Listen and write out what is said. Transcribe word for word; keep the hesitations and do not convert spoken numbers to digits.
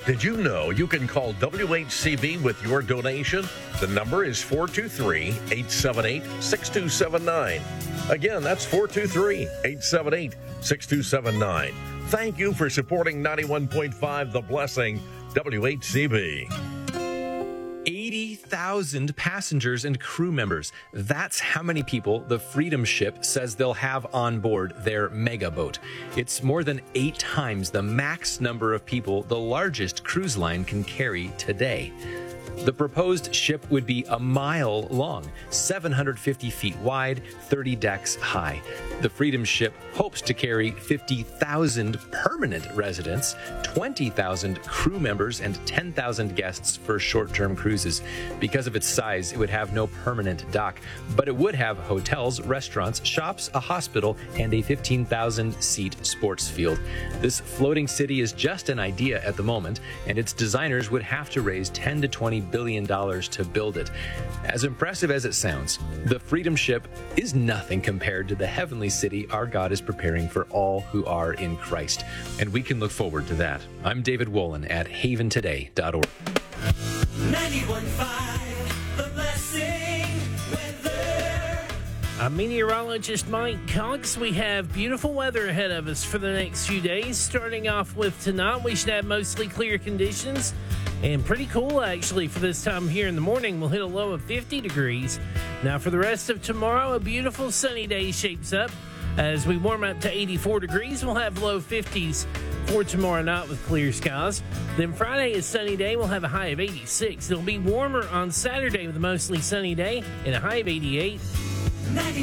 Did you know you can call W H C B with your donation? The number is four two three, eight seven eight, six two seven nine. Again, that's four two three, eight seven eight, six two seven nine. Thank you for supporting ninety-one point five The Blessing, W H C B. eighty thousand passengers and crew members. That's how many people the Freedom Ship says they'll have on board their mega boat. It's more than eight times the max number of people the largest cruise line can carry today. The proposed ship would be a mile long, seven hundred fifty feet wide, thirty decks high. The Freedom Ship hopes to carry fifty thousand permanent residents, twenty thousand crew members, and ten thousand guests for short-term cruises. Because of its size, it would have no permanent dock, but it would have hotels, restaurants, shops, a hospital, and a fifteen thousand seat sports field. This floating city is just an idea at the moment, and its designers would have to raise ten to twenty billion dollars to build it. As impressive as it sounds, the Freedom Ship is nothing compared to the heavenly city our God is preparing for all who are in Christ. And we can look forward to that. I'm David Wolin at haven today dot org. ninety-one point five The Blessing Weather. I'm meteorologist Mike Cox. We have beautiful weather ahead of us for the next few days. Starting off with tonight, we should have mostly clear conditions and pretty cool, actually, for this time here in the morning. We'll hit a low of fifty degrees. Now, for the rest of tomorrow, a beautiful sunny day shapes up. As we warm up to eighty-four degrees, we'll have low fifties for tomorrow night with clear skies. Then Friday is sunny day. We'll have a high of eighty-six. It'll be warmer on Saturday with a mostly sunny day and a high of eighty-eight.